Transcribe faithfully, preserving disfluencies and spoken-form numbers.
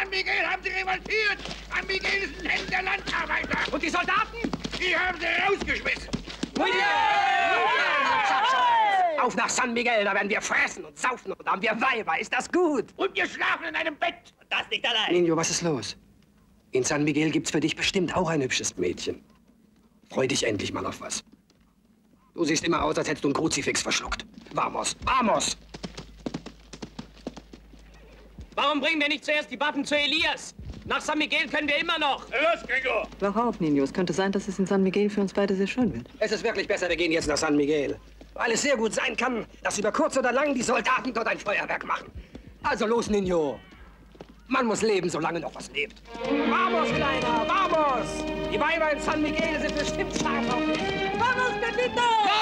San Miguel haben sie revoltiert. San Miguel ist ein Hemd der Landarbeiter. Und die Soldaten? Die haben sie rausgeschmissen. Auf nach San Miguel, da werden wir fressen und saufen und da haben wir Weiber. Ist das gut? Und wir schlafen in einem Bett. Und das nicht allein. Nino, was ist los? In San Miguel gibt's für dich bestimmt auch ein hübsches Mädchen. Freu dich endlich mal auf was. Du siehst immer aus, als hättest du einen Kruzifix verschluckt. Vamos, vamos! Warum bringen wir nicht zuerst die Waffen zu Elias? Nach San Miguel können wir immer noch. Los, Gringo! Wach auf, Nino. Es könnte sein, dass es in San Miguel für uns beide sehr schön wird. Es ist wirklich besser, wir gehen jetzt nach San Miguel. Weil es sehr gut sein kann, dass über kurz oder lang die Soldaten dort ein Feuerwerk machen. Also los, Nino. Man muss leben, solange noch was lebt. Vamos, Kleiner, vamos! Die Weiber in San Miguel sind bestimmt scharf auf dich. Vamos, Pepito!